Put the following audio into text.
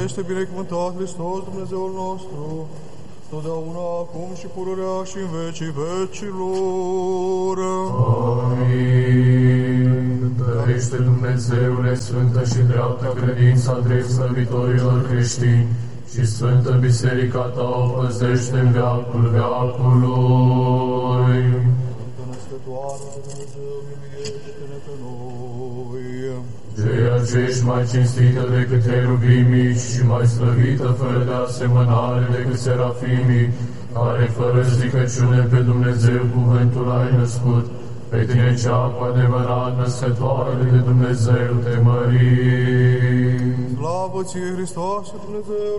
este binecuvântat Hristos, Dumnezeul nostru, totdeauna, acum și pururea și în vecii vecilor. Amin. Întărește, Dumnezeule, sfântă și dreaptă credința drept slăvitorilor creștini și sfântă biserica ta o păzește în veacul veacului. Sfântă născătoare de Dumnezeu, miluiește-ne pe noi. Ceea ce ești mai cinstită decât cherubimii și mai slăvită fără de asemănare decât serafimii, care fără stricăciune pe Dumnezeu cuvântul ai născut, pe tine cea cu adevărat născătoare de Dumnezeu te mărim. Slavă ție, Hristoase, Dumnezeu!